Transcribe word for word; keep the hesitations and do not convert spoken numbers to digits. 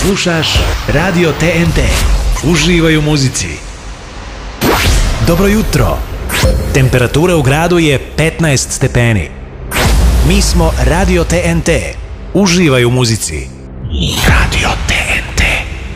Slušaš Radio T N T. Uživaj u muzici. Dobro jutro. Temperatura u gradu je petnaest stepeni. Mi smo Radio T N T. Uživaj u muzici. Radio T N T.